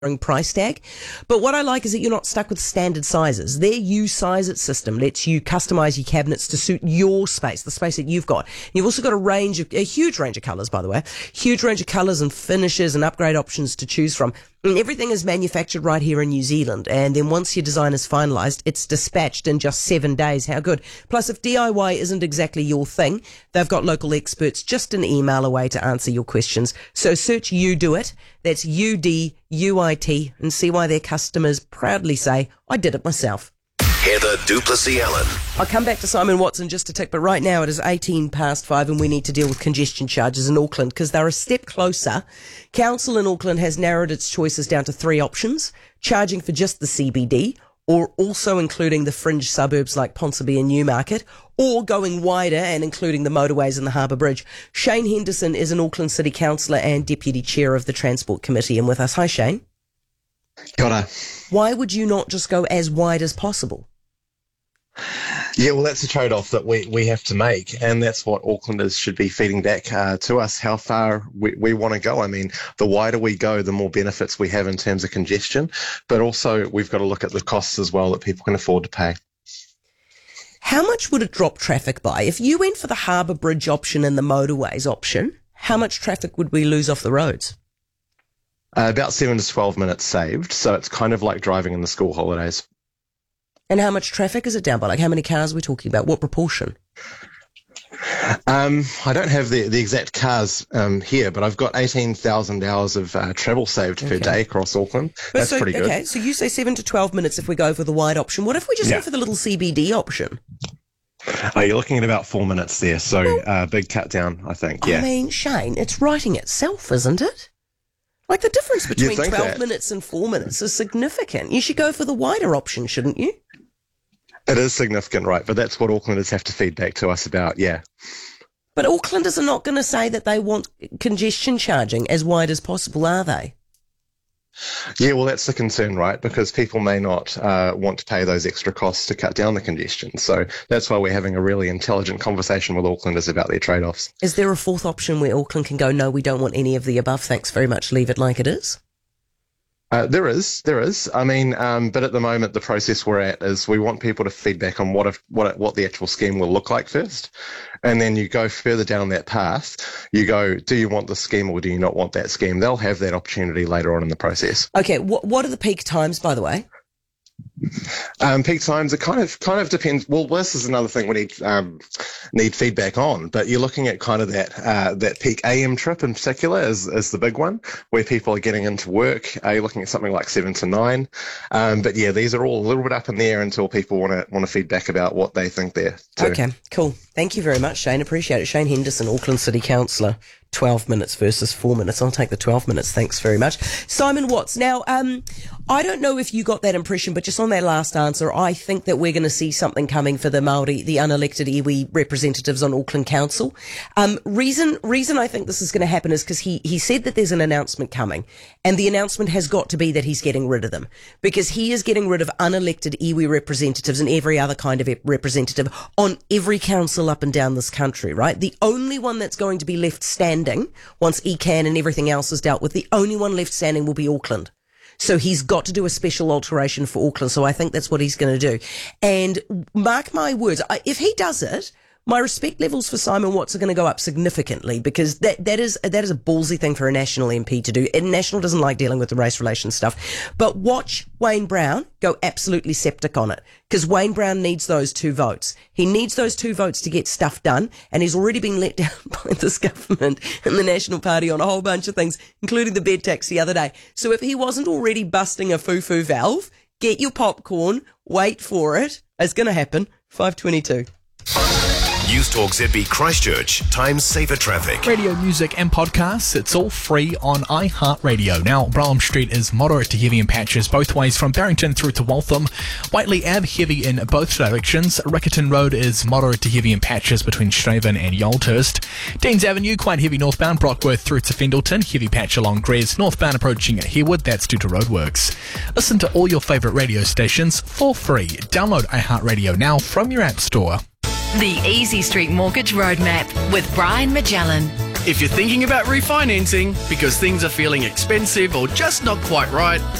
price tag. But what I like is that you're not stuck with standard sizes. Their You Size It system lets you customize your cabinets to suit your space, the space that you've got. You've also got a huge range of colors, by the way, huge range of colors and finishes and upgrade options to choose from. And everything is manufactured right here in New Zealand. And then once your design is finalized, it's dispatched in just 7 days. How good. Plus, if DIY isn't exactly your thing, they've got local experts just an email away to answer your questions. So search You Do It. That's UDUIT, and see why their customers proudly say, I did it myself. Heather du Plessis-Allen. I'll come back to Simon Watson just a tick, but right now it is 5:18 and we need to deal with congestion charges in Auckland because they're a step closer. Council in Auckland has narrowed its choices down to 3 options: charging for just the CBD, or also including the fringe suburbs like Ponsonby and Newmarket, or going wider and including the motorways and the Harbour Bridge. Shane Henderson is an Auckland City Councillor and Deputy Chair of the Transport Committee, and with us. Hi, Shane. Kia ora. Why would you not just go as wide as possible? Yeah, well, that's a trade-off that we have to make, and that's what Aucklanders should be feeding back to us, how far we want to go. I mean, the wider we go, the more benefits we have in terms of congestion, but also we've got to look at the costs as well that people can afford to pay. How much would it drop traffic by? If you went for the Harbour Bridge option and the motorways option, how much traffic would we lose off the roads? About 7 to 12 minutes saved, so it's kind of like driving in the school holidays. And how much traffic is it down by? Like, how many cars are we talking about? What proportion? I don't have the exact cars here, but I've got 18,000 hours of travel saved per day across Auckland. That's pretty good. Okay, so you say 7 to 12 minutes if we go for the wide option. What if we just go for the little CBD option? Oh, you're looking at about 4 minutes there, so big cut down, I think, yeah. I mean, Shane, it's writing itself, isn't it? Like, the difference between 12 minutes and 4 minutes is significant. You should go for the wider option, shouldn't you? It is significant, right? But that's what Aucklanders have to feed back to us about, yeah. But Aucklanders are not going to say that they want congestion charging as wide as possible, are they? Yeah, well, that's the concern, right? Because people may not want to pay those extra costs to cut down the congestion. So that's why we're having a really intelligent conversation with Aucklanders about their trade-offs. Is there a fourth option where Auckland can go, no, we don't want any of the above, thanks very much, leave it like it is? There is. I mean, but at the moment, the process we're at is we want people to feedback on what the actual scheme will look like first. And then you go further down that path. You go, do you want the scheme or do you not want that scheme? They'll have that opportunity later on in the process. Okay. What are the peak times, by the way? Peak times, it kind of depends. Well, this is another thing we need feedback on, but you're looking at kind of that peak AM trip in particular is the big one, where people are getting into work. You're looking at something like 7 to 9. But yeah, these are all a little bit up in the air until people want to feedback about what they think they're too. Okay, cool. Thank you very much, Shane. Appreciate it. Shane Henderson, Auckland City Councillor. 12 minutes versus 4 minutes. I'll take the 12 minutes. Thanks very much. Simon Watts. Now, I don't know if you got that impression, but just on that last answer, I think that we're going to see something coming for the Māori, the unelected iwi representatives on Auckland Council. Reason I think this is going to happen is because he said that there's an announcement coming, and the announcement has got to be that he's getting rid of them, because he is getting rid of unelected iwi representatives and every other kind of representative on every council up and down this country, right? The only one that's going to be left standing once ECAN and everything else is dealt with, the only one left standing will be Auckland. So he's got to do a special alteration for Auckland. So I think that's what he's going to do. And mark my words, if he does it, my respect levels for Simon Watts are going to go up significantly, because that is a ballsy thing for a National MP to do. And National doesn't like dealing with the race relations stuff. But watch Wayne Brown go absolutely septic on it, because Wayne Brown needs those 2 votes. He needs those 2 votes to get stuff done, and he's already been let down by this government and the National Party on a whole bunch of things, including the bed tax the other day. So if he wasn't already busting a foo-foo valve, get your popcorn, wait for it. It's going to happen. 5:22. News Talk ZB Christchurch. Times saver traffic. Radio, music and podcasts, it's all free on iHeartRadio. Now, Brougham Street is moderate to heavy in patches both ways from Barrington through to Waltham. Whiteley Ave heavy in both directions. Riccarton Road is moderate to heavy in patches between Straven and Yoldhurst. Deans Avenue quite heavy northbound, Brockworth through to Fendleton. Heavy patch along Grez. Northbound approaching at Harewood, that's due to roadworks. Listen to all your favourite radio stations for free. Download iHeartRadio now from your app store. The Easy Street Mortgage Roadmap with Brian Magellan. If you're thinking about refinancing because things are feeling expensive or just not quite right,